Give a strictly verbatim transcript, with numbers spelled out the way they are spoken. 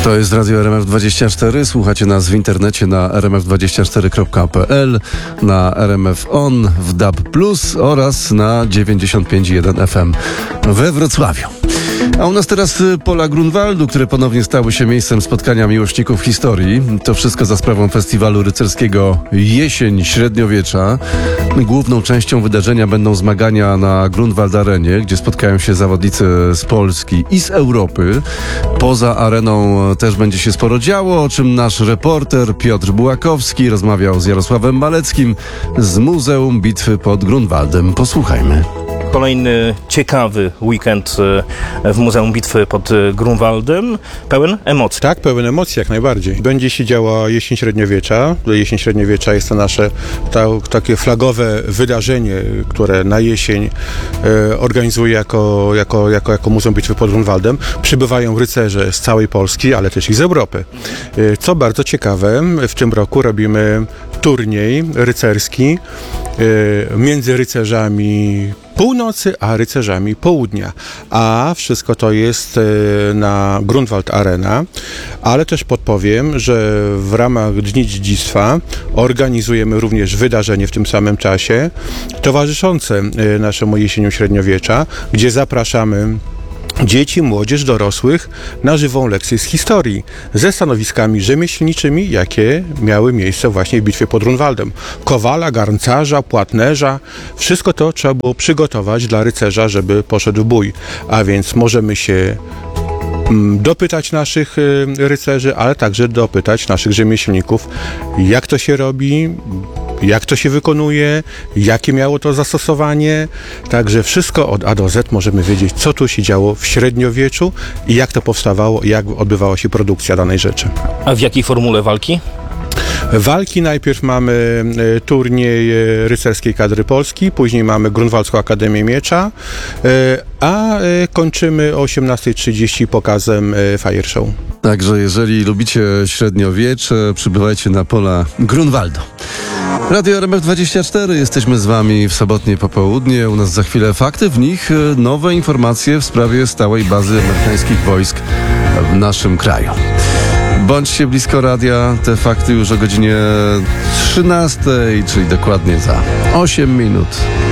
To jest Radio R M F dwadzieścia cztery. Słuchacie nas w internecie na r m f dwadzieścia cztery kropka p l, na R M F On, w D A B plus oraz na dziewięćdziesiąt pięć przecinek jeden F M we Wrocławiu. A u nas teraz pola Grunwaldu, które ponownie stały się miejscem spotkania miłośników historii. To wszystko za sprawą festiwalu rycerskiego Jesień Średniowiecza. Główną częścią wydarzenia będą zmagania na Grunwald Arenie, gdzie spotkają się zawodnicy z Polski i z Europy. Poza areną też będzie się sporo działo, o czym nasz reporter Piotr Bułakowski rozmawiał z Jarosławem Maleckim z Muzeum Bitwy pod Grunwaldem. Posłuchajmy. Kolejny ciekawy weekend w Muzeum Bitwy pod Grunwaldem, pełen emocji. Tak, pełen emocji jak najbardziej. Będzie się działo Jesień Średniowiecza. Jesień Średniowiecza jest to nasze ta, takie flagowe wydarzenie, które na jesień e, organizuje jako, jako, jako, jako Muzeum Bitwy pod Grunwaldem. Przybywają rycerze z całej Polski, ale też i z Europy. E, co bardzo ciekawe, w tym roku robimy turniej rycerski e, między rycerzami północy, a rycerzami południa. A wszystko to jest na Grunwald Arena, ale też podpowiem, że w ramach Dni Dziedzictwa organizujemy również wydarzenie w tym samym czasie towarzyszące naszemu Jesieniu Średniowiecza, gdzie zapraszamy dzieci, młodzież, dorosłych na żywą lekcję z historii ze stanowiskami rzemieślniczymi, jakie miały miejsce właśnie w bitwie pod Grunwaldem. Kowala, garncarza, płatnerza, wszystko to trzeba było przygotować dla rycerza, żeby poszedł w bój. A więc możemy się dopytać naszych rycerzy, ale także dopytać naszych rzemieślników, jak to się robi, jak to się wykonuje, jakie miało to zastosowanie. Także wszystko od A do Z możemy wiedzieć, co tu się działo w średniowieczu i jak to powstawało, jak odbywała się produkcja danej rzeczy. A w jakiej formule walki? Walki najpierw mamy turniej rycerskiej kadry Polski, później mamy Grunwaldzką Akademię Miecza, a kończymy o osiemnasta trzydzieści pokazem Fire Show. Także jeżeli lubicie średniowiecze, przybywajcie na pola Grunwaldu. Radio R M F dwadzieścia cztery, jesteśmy z wami w sobotnie popołudnie. U nas za chwilę fakty, w nich nowe informacje w sprawie stałej bazy amerykańskich wojsk w naszym kraju. Bądźcie blisko radia, te fakty już o godzinie trzynastej, czyli dokładnie za osiem minut.